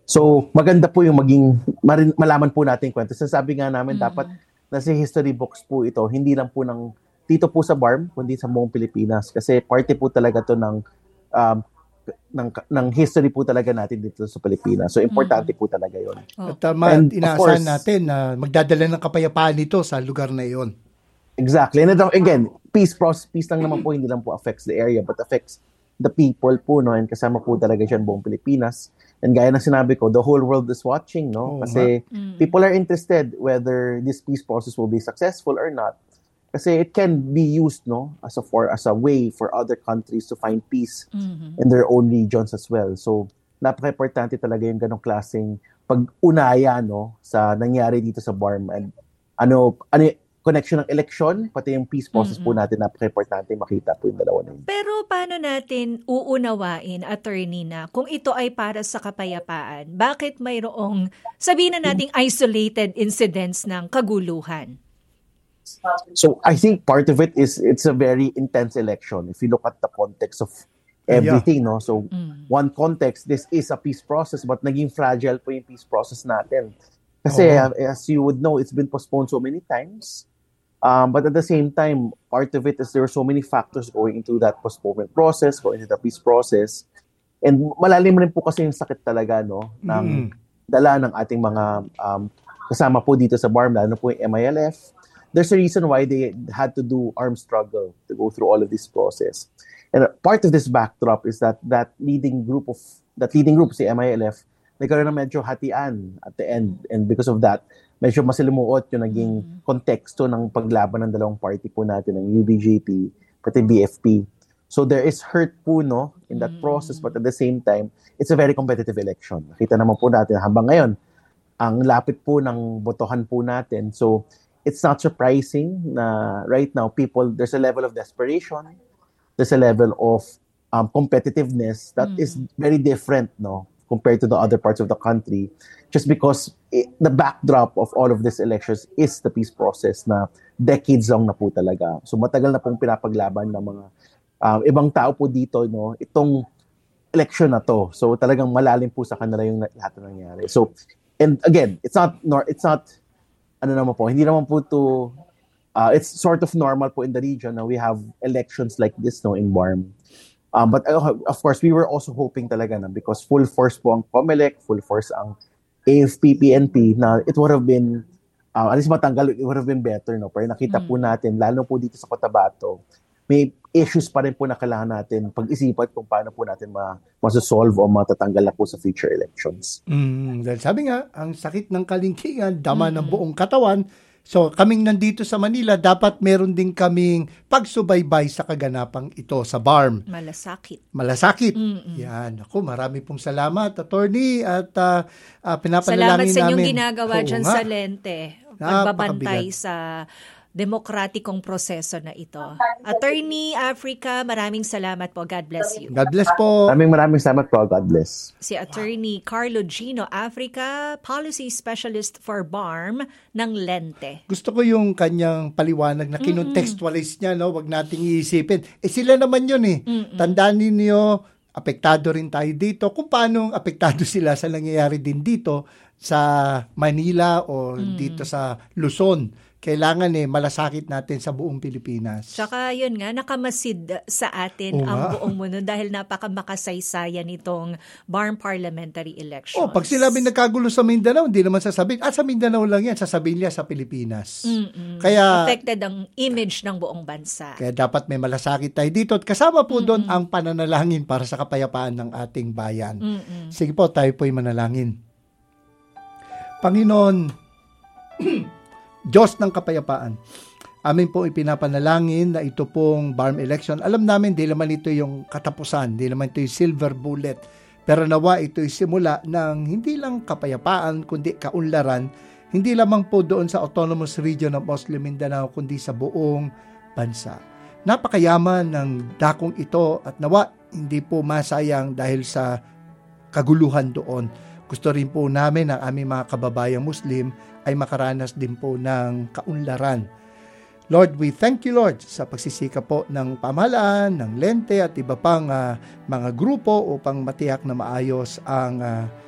So, maganda po yung malaman po natin yung kwento. Sabi nga namin, dapat nasa history books po ito, hindi lang po dito po sa BARM, kundi sa buong Pilipinas. Kasi parte po talaga to ng history po talaga natin dito sa Pilipinas. So, importante po talaga yun. At inaasahan natin na magdadala ng kapayapaan ito sa lugar na iyon. Exactly. And again, peace lang naman po, hindi lang po affects the area, but affects the people po, no? And kasama po talaga dyan buong Pilipinas. And gaya na sinabi ko, the whole world is watching, no? Kasi people are interested whether this peace process will be successful or not. Kasi it can be used, no, as a way for other countries to find peace in their own regions as well. So, napaka-importante talaga yung ganong klaseng pag-unaya, no, sa nangyari dito sa BARM. And ano connection ng election, pati yung peace process po natin, napaka-importante makita po yung dalawa na yun. Pero paano natin uunawain, attorney, na kung ito ay para sa kapayapaan, bakit mayroong, sabihin na nating isolated incidents ng kaguluhan? So I think part of it is it's a very intense election. If you look at the context of everything, no? So one context, this is a peace process, but naging fragile po yung peace process natin. Kasi as you would know, it's been postponed so many times. But at the same time, part of it is there are so many factors going into that postponement process, going into the peace process. And malalim rin po kasi yung sakit talaga, no, ng dala ng ating mga kasama po dito sa BARM, lalo po yung MILF. There's a reason why they had to do armed struggle to go through all of this process. And part of this backdrop is that leading group, si MILF, nagkaroon ng medyo hatian at the end. And because of that, medyo masalimuot yung naging konteksto ng paglaban ng dalawang party po natin, ng UBJP, pati BFP. So there is hurt po, no, in that process, but at the same time, it's a very competitive election. Nakita naman po natin habang ngayon, ang lapit po ng botohan po natin. So it's not surprising na right now, there's a level of desperation, there's a level of competitiveness that is very different, no, compared to the other parts of the country, just because the backdrop of all of these elections is the peace process na decades long na po talaga. So matagal na pong pinapaglaban ng mga ibang tao po dito, no, itong election na to. So talagang malalim po sa kanila yung lahat na nangyari. So, and again, it's not hindi naman po it's sort of normal po in the region na we have elections like this, no, in BARM. But of course, we were also hoping talaga na because full force po ang COMELEC, full force ang AFP, PNP, na it would have been, at least matanggal, it would have been better, no? Pero nakita po natin, lalo po dito sa Cotabato, may issues pa rin po na kailangan natin pag-isipan kung paano po natin masasolve o matatanggal na po sa future elections. Dahil sabi nga, ang sakit ng kalingkingan, dama ng buong katawan. So, kaming nandito sa Manila, dapat meron din kaming pagsubaybay sa kaganapang ito sa BARM. Malasakit. Yan. Ako, marami pong salamat, attorney, at pinapanalangin namin. Salamat sa inyong ginagawa dyan sa Lente. Pagbabantay sa demokratikong proseso na ito. Attorney Africa, maraming salamat po. God bless you. God bless po. Maraming salamat po. God bless. Si Attorney Carlo Gino Africa, Policy Specialist for BARM ng Lente. Gusto ko yung kanyang paliwanag na kinontextualize niya, no? Wag nating iisipin. Sila naman yun eh. Tandaan ninyo, apektado rin tayo dito. Kung paano apektado sila sa nangyayari din dito sa Manila o dito sa Luzon. Kailangan malasakit natin sa buong Pilipinas. Tsaka yun nga, nakamasid sa atin ang buong mundo dahil napakamakasaysayan itong BARM parliamentary elections. Pag sila nagkagulo sa Mindanao, hindi naman sasabihin, sa Mindanao lang yan, sasabihin niya sa Pilipinas. Kaya affected ang image ng buong bansa. Kaya dapat may malasakit tayo dito. At kasama po doon ang pananalangin para sa kapayapaan ng ating bayan. Sige po, tayo po'y manalangin. Panginoon, Diyos ng kapayapaan, amin po ipinapanalangin na ito pong BARM election. Alam namin, di naman ito yung katapusan, di naman ito yung silver bullet. Pero nawa ito'y simula ng hindi lang kapayapaan, kundi kaunlaran, hindi lamang po doon sa Autonomous Region of Muslim Mindanao, kundi sa buong bansa. Napakayaman ng dakong ito at nawa hindi po masayang dahil sa kaguluhan doon. Gusto rin po namin ang aming mga kababayang Muslim ay makaranas din po ng kaunlaran. Lord, we thank you, Lord, sa pagsisikap po ng pamahalaan, ng Lente at iba pang mga grupo upang matiyak na maayos ang